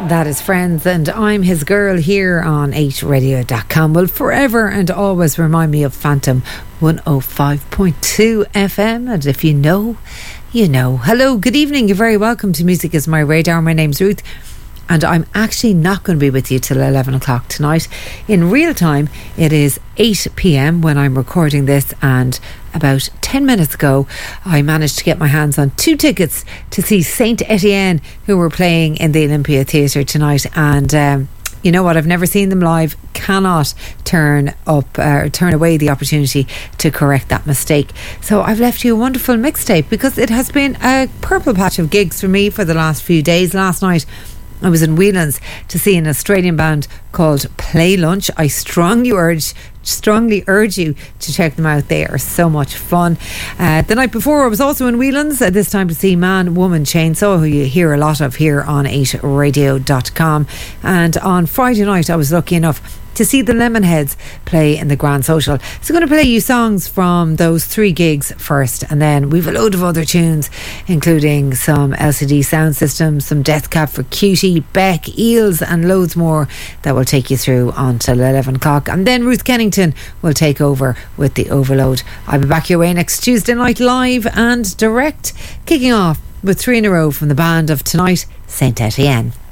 That is Friends, and I'm his girl here on 8radio.com. Will forever and always remind me of Phantom 105.2 FM, and if you know, you know. Hello, good evening, you're very welcome to Music Is My Radar. My name's Ruth, and I'm actually not going to be with you till 11 o'clock tonight. In real time, it is 8 p.m. when I'm recording this, and about 10 minutes ago I managed to get my hands on 2 tickets to see Saint Etienne, who were playing in the Olympia Theatre tonight. And you know what, I've never seen them live, cannot turn away the opportunity to correct that mistake. So I've left you a wonderful mixtape, because it has been a purple patch of gigs for me for the last few days. Last night I was in Whelan's to see an Australian band called Play Lunch. I strongly urge you to check them out. They are so much fun. The night before I was also in Whelan's, this time to see Man Woman Chainsaw, who you hear a lot of here on 8radio.com. And on Friday night I was lucky enough to see the Lemonheads play in the Grand Social. So I'm going to play you songs from those 3 gigs first, and then we've a load of other tunes, including some LCD Sound System, some Death Cab for Cutie, Beck, Eels, and loads more that will take you through until 11 o'clock. And then Ruth Kennington will take over with the Overload. I'll be back your way next Tuesday night, live and direct, kicking off with 3 in a row from the band of tonight, Saint Etienne.